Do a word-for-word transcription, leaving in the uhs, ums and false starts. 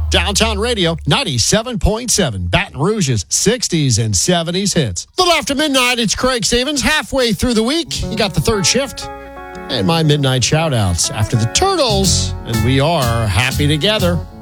Downtown Radio, ninety-seven point seven. Baton Rouge's sixties and seventies hits. A little after midnight, it's Craig Stevens. Halfway through the week, you got the third shift. And my midnight shout-outs after the Turtles. And we are happy together.